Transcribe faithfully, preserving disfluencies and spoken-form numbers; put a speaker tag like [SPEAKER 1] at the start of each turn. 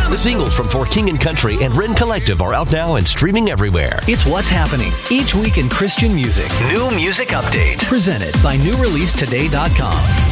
[SPEAKER 1] The singles from For King and Country and Ren Collective are out now and streaming everywhere.
[SPEAKER 2] It's what's happening each week in Christian music.
[SPEAKER 1] New music update.
[SPEAKER 2] Presented by new release today dot com.